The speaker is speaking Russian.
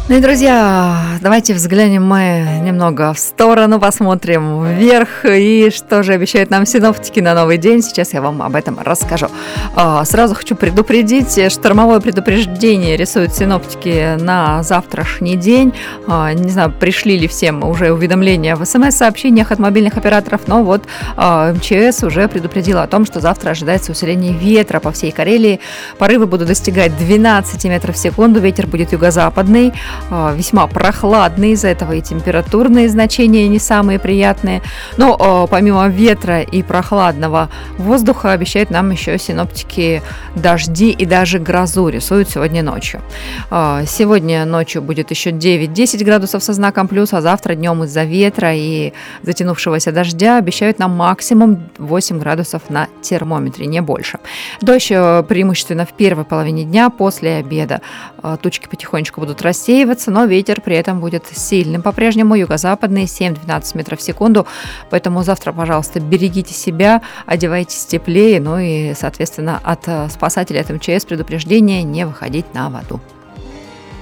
Ну и, друзья, давайте взглянем мы немного в сторону, посмотрим вверх. И что же обещают нам синоптики на новый день? Сейчас я вам об этом расскажу. Сразу хочу предупредить, штормовое предупреждение рисуют синоптики на завтрашний день. Не знаю, пришли ли всем уже уведомления в СМС-сообщениях от мобильных операторов, но вот МЧС уже предупредила о том, что завтра ожидается усиление ветра по всей Карелии. Порывы будут достигать 12 метров в секунду, ветер будет юго-западный. Весьма прохладные, из-за этого и температурные значения не самые приятные. Но помимо ветра и прохладного воздуха обещают нам еще синоптики дожди и даже грозу рисуют сегодня ночью. Сегодня ночью будет еще 9-10 градусов со знаком плюс, а завтра днем из-за ветра и затянувшегося дождя обещают нам максимум 8 градусов на термометре, не больше. Дождь преимущественно в первой половине дня, после обеда тучки потихонечку будут рассеиваться, но ветер при этом будет сильным по-прежнему, юго-западный, 7-12 метров в секунду. Поэтому завтра, пожалуйста, берегите себя, одевайтесь теплее, ну и, соответственно, от спасателей, от МЧС предупреждение не выходить на воду.